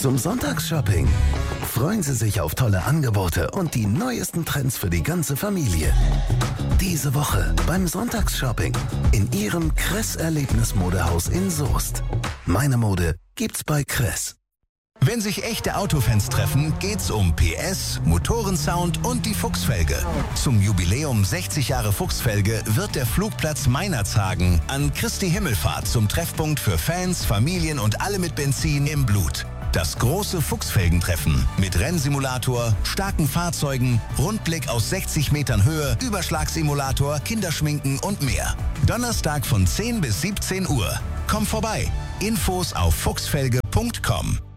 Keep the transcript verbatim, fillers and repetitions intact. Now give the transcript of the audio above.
Zum Sonntagsshopping. Freuen Sie sich auf tolle Angebote und die neuesten Trends für die ganze Familie. Diese Woche beim Sonntagsshopping in Ihrem Kress-Erlebnismodehaus in Soest. Meine Mode gibt's bei Kress. Wenn sich echte Autofans treffen, geht's um P S, Motorensound und die Fuchsfelge. Zum Jubiläum sechzig Jahre Fuchsfelge wird der Flugplatz Meinerzhagen an Christi Himmelfahrt zum Treffpunkt für Fans, Familien und alle mit Benzin im Blut. Das große Fuchsfelgentreffen mit Rennsimulator, starken Fahrzeugen, Rundblick aus sechzig Metern Höhe, Überschlagsimulator, Kinderschminken und mehr. Donnerstag von zehn bis siebzehn Uhr. Komm vorbei. Infos auf fuchsfelge punkt com.